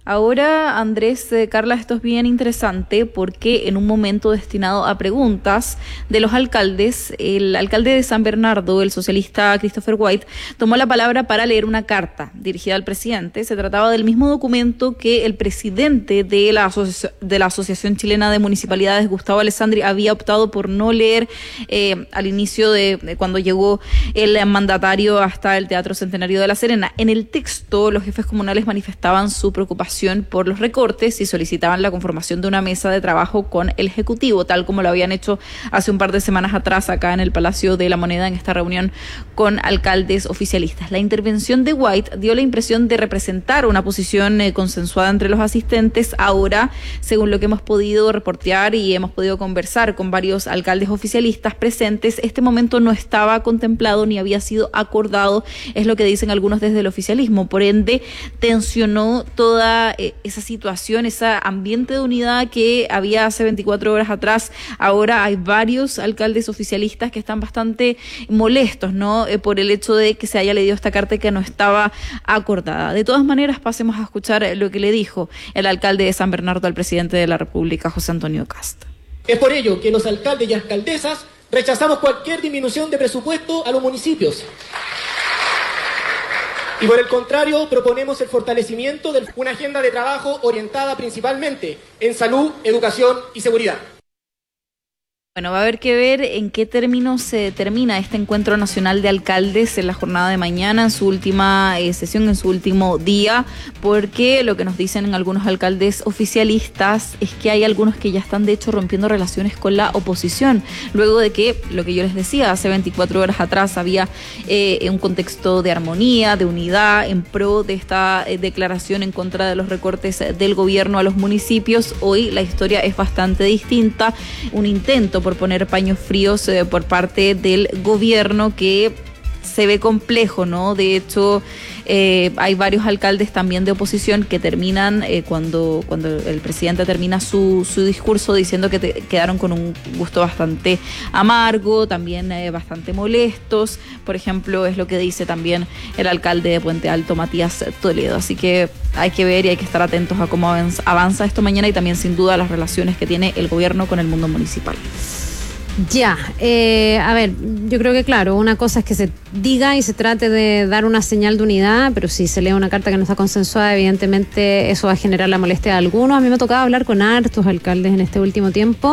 Ahora, Andrés, Carla, esto es bien interesante porque en un momento destinado a preguntas de los alcaldes, el alcalde de San Bernardo, el socialista Christopher White, tomó la palabra para leer una carta dirigida al presidente. Se trataba del mismo documento que el presidente de la Asociación Chilena de Municipalidades, Gustavo Alessandri, había optado por no leer al inicio de cuando llegó el mandatario hasta el Teatro Centenario de La Serena. En el texto, los jefes comunales manifestaban su preocupación por los recortes y solicitaban la conformación de una mesa de trabajo con el Ejecutivo, tal como lo habían hecho hace un par de semanas atrás acá en el Palacio de la Moneda, en esta reunión con alcaldes oficialistas. La intervención de White dio la impresión de representar una posición consensuada entre los asistentes. Ahora, según lo que hemos podido reportear y hemos podido conversar con varios alcaldes oficialistas presentes, este momento no estaba contemplado ni había sido acordado, es lo que dicen algunos desde el oficialismo. Por ende, tensionó toda esa situación, ese ambiente de unidad que había hace 24 horas atrás. Ahora hay varios alcaldes oficialistas que están bastante molestos, ¿no? Por el hecho de que se haya leído esta carta que no estaba acordada. De todas maneras, pasemos a escuchar lo que le dijo el alcalde de San Bernardo al presidente de la República, José Antonio Kast. Es por ello que los alcaldes y alcaldesas rechazamos cualquier disminución de presupuesto a los municipios. Y por el contrario, proponemos el fortalecimiento de una agenda de trabajo orientada principalmente en salud, educación y seguridad. Bueno, va a haber que ver en qué términos se termina este encuentro nacional de alcaldes en la jornada de mañana, en su última sesión, en su último día, porque lo que nos dicen algunos alcaldes oficialistas es que hay algunos que ya están de hecho rompiendo relaciones con la oposición, luego de que, lo que yo les decía, hace 24 horas atrás había un contexto de armonía, de unidad, en pro de esta declaración en contra de los recortes del gobierno a los municipios. Hoy la historia es bastante distinta, un intento por poner paños fríos por parte del gobierno que se ve complejo, ¿no? De hecho, hay varios alcaldes también de oposición que terminan, cuando el presidente termina su discurso, diciendo que quedaron con un gusto bastante amargo, también bastante molestos. Por ejemplo, es lo que dice también el alcalde de Puente Alto, Matías Toledo. Así que hay que ver y hay que estar atentos a cómo avanza esto mañana, y también sin duda las relaciones que tiene el gobierno con el mundo municipal. Ya, a ver, yo creo que claro, una cosa es que se diga y se trate de dar una señal de unidad, pero si se lee una carta que no está consensuada, evidentemente eso va a generar la molestia de algunos. A mí me ha tocado hablar con hartos alcaldes en este último tiempo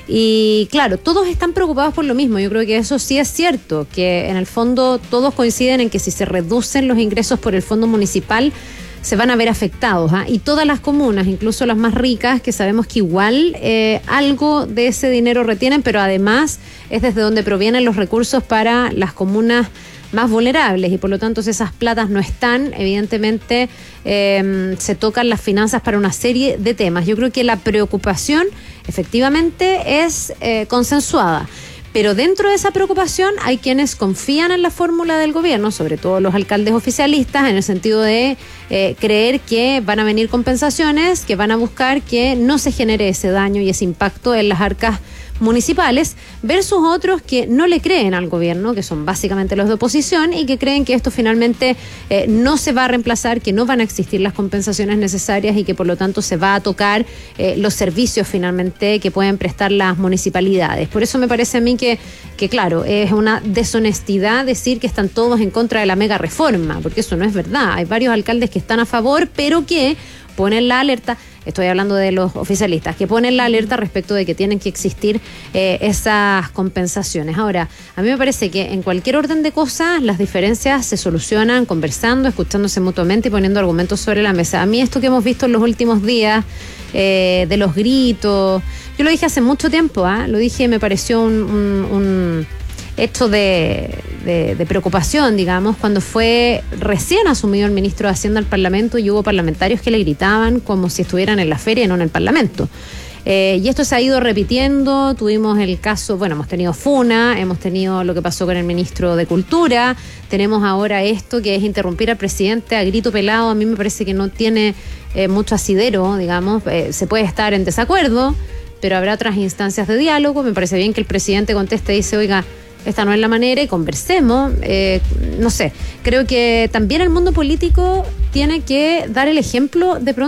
y claro, todos están preocupados por lo mismo. Yo creo que eso sí es cierto, que en el fondo todos coinciden en que si se reducen los ingresos por el fondo municipal, se van a ver afectados, y todas las comunas, incluso las más ricas, que sabemos que igual algo de ese dinero retienen, pero además es desde donde provienen los recursos para las comunas más vulnerables, y por lo tanto si esas platas no están, evidentemente se tocan las finanzas para una serie de temas. Yo creo que la preocupación efectivamente es consensuada. Pero dentro de esa preocupación hay quienes confían en la fórmula del gobierno, sobre todo los alcaldes oficialistas, en el sentido de creer que van a venir compensaciones, que van a buscar que no se genere ese daño y ese impacto en las arcas municipales, versus otros que no le creen al gobierno, que son básicamente los de oposición, y que creen que esto finalmente no se va a reemplazar, que no van a existir las compensaciones necesarias y que por lo tanto se va a tocar los servicios finalmente que pueden prestar las municipalidades. Por eso me parece a mí que claro, es una deshonestidad decir que están todos en contra de la mega reforma, porque eso no es verdad. Hay varios alcaldes que están a favor, pero que ponen la alerta. Estoy hablando de los oficialistas, que ponen la alerta respecto de que tienen que existir esas compensaciones. Ahora, a mí me parece que en cualquier orden de cosas las diferencias se solucionan conversando, escuchándose mutuamente y poniendo argumentos sobre la mesa. A mí esto que hemos visto en los últimos días, de los gritos, yo lo dije hace mucho tiempo, lo dije, me pareció un hecho de preocupación, digamos, cuando fue recién asumido el ministro de Hacienda al Parlamento y hubo parlamentarios que le gritaban como si estuvieran en la feria y no en el Parlamento. Y esto se ha ido repitiendo. Tuvimos el caso, bueno, hemos tenido Funa, hemos tenido lo que pasó con el ministro de Cultura, tenemos ahora esto que es interrumpir al presidente a grito pelado. A mí me parece que no tiene mucho asidero, digamos. Se puede estar en desacuerdo, pero habrá otras instancias de diálogo. Me parece bien que el presidente conteste y dice, oiga, esta no es la manera, y conversemos. No sé, creo que también el mundo político tiene que dar el ejemplo de pronto